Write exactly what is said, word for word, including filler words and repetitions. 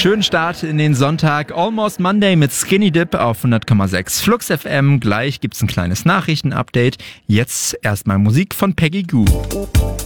Schönen Start in den Sonntag. Almost Monday mit Skinny Dip auf hundert Komma sechs Flux F M. Gleich gibt's ein kleines Nachrichtenupdate. Jetzt erstmal Musik von Peggy Gou.